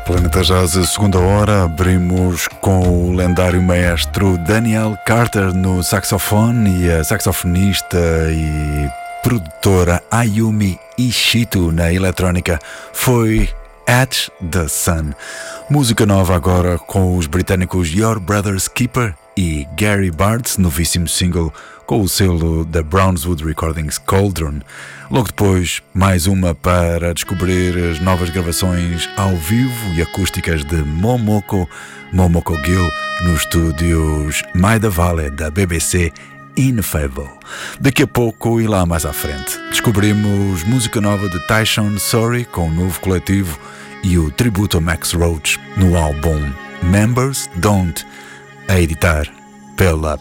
Planeta Jazz, segunda hora, abrimos com o lendário maestro Daniel Carter no saxofone e a saxofonista e produtora Ayumi Ishito na eletrónica. Foi At the Sun. Música nova agora com os britânicos Your Brother's Keeper e Gary Bartz, novíssimo single com o selo da Brownswood Recordings Cauldron. Logo depois, mais uma para descobrir as novas gravações ao vivo e acústicas de Momoko Gill nos estúdios Maida Vale da BBC Ineffable. Daqui a pouco e lá mais à frente descobrimos música nova de Tyshawn Sorry com um novo coletivo e o tributo a Max Roach no álbum Members Don't, a editar pela